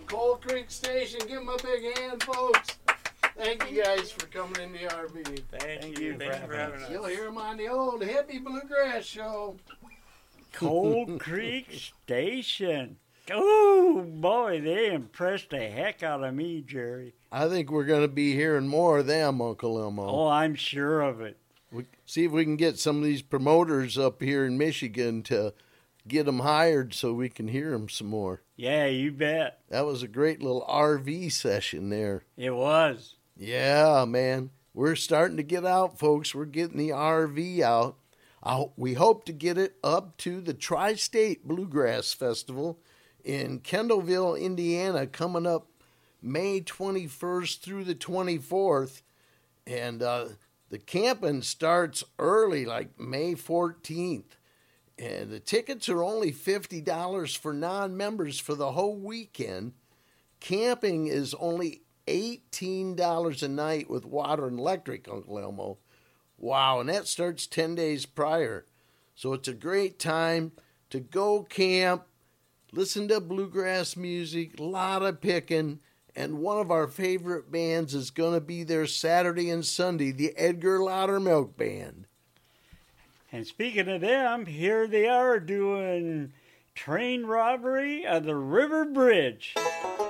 Coal Creek Station. Give them a big hand, folks. Thank you guys for coming in the RV. Thank you for having us. You'll hear them on the old Hippie Bluegrass Show. Coal Creek Station. Oh, boy, they impressed the heck out of me, Jerry. I think we're going to be hearing more of them, Uncle Elmo. Oh, I'm sure of it. See if we can get some of these promoters up here in Michigan to get them hired so we can hear them some more. Yeah, you bet. That was a great little RV session there. It was. Yeah, man. We're starting to get out, folks. We're getting the RV out. We hope to get it up to the Tri-State Bluegrass Festival in Kendallville, Indiana, coming up May 21st through the 24th. And the camping starts early, like May 14th. And the tickets are only $50 for non-members for the whole weekend. Camping is only $18 a night with water and electric, Uncle Elmo. Wow, and that starts 10 days prior. So it's a great time to go camp, listen to bluegrass music, a lot of picking, and one of our favorite bands is going to be there Saturday and Sunday, the Edgar Loudermilk Band. And speaking of them, here they are doing train robbery of the River Bridge.